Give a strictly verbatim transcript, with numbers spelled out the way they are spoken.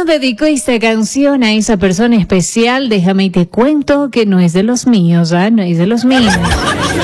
nos dedicó esta canción a esa persona especial. Déjame y te cuento que no es de los míos, ¿ah? No es de los míos.